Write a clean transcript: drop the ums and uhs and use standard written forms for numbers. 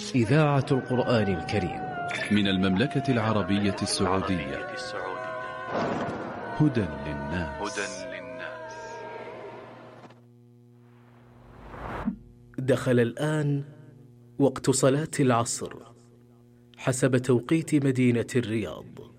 إذاعة القرآن الكريم من المملكة العربية السعودية. هدى للناس. دخل الآن وقت صلاة العصر حسب توقيت مدينة الرياض.